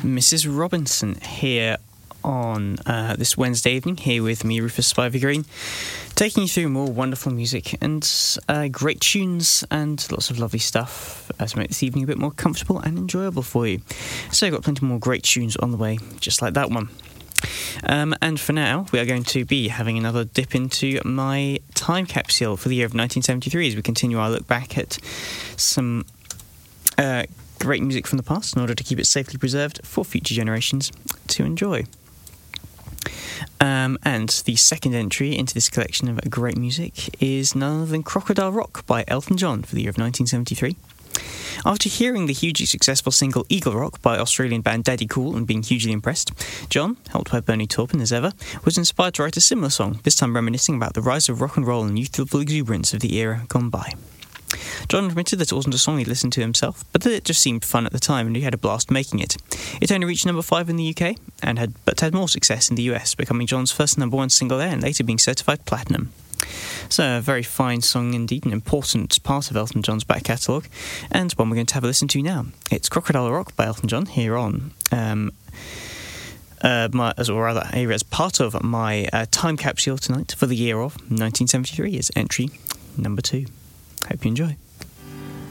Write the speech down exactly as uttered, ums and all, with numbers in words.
Missus Robinson here on uh, this Wednesday evening, here with me, Rufus Spivey Green, taking you through more wonderful music and uh, great tunes and lots of lovely stuff uh, to make this evening a bit more comfortable and enjoyable for you. So I've got plenty more great tunes on the way, just like that one. Um, and for now, we are going to be having another dip into my time capsule for the year of nineteen seventy-three as we continue our look back at some uh, great music from the past in order to keep it safely preserved for future generations to enjoy. Um, and the second entry into this collection of great music is none other than Crocodile Rock by Elton John for the year of nineteen seventy-three. After hearing the hugely successful single Eagle Rock by Australian band Daddy Cool and being hugely impressed, John, helped by Bernie Taupin as ever, was inspired to write a similar song, this time reminiscing about the rise of rock and roll and youthful exuberance of the era gone by. John admitted that it wasn't a song he'd listened to himself, but that it just seemed fun at the time and he had a blast making it. It only reached number five in the U K, and had but had more success in the U S, becoming John's first number one single there and later being certified platinum. So a very fine song indeed, an important part of Elton John's back catalogue, and one we're going to have a listen to now. It's Crocodile Rock by Elton John here on... Um, Uh, my, as, or rather, here as part of my uh, time capsule tonight for the year of nineteen seventy-three is entry number two. Hope you enjoy.